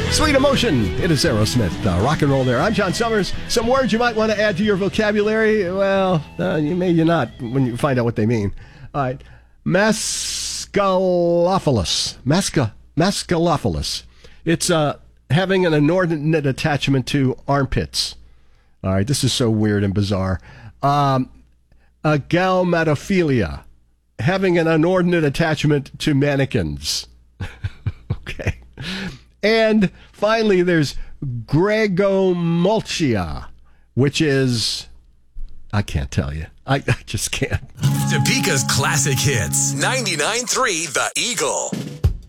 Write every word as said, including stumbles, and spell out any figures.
Sweet Emotion. It is Aerosmith. Uh, rock and roll there. I'm John Summers. Some words you might want to add to your vocabulary. Well, uh, you may you not when you find out what they mean. All right. Mascalophilus. Masca, mascalophilus. It's uh, having an inordinate attachment to armpits. All right. This is so weird and bizarre. Um, agalmatophilia. Having an inordinate attachment to mannequins. Okay. And finally, there's gregomulchia, which is, I can't tell you. I, I just can't. Topeka's classic hits. ninety-nine point three The Eagle.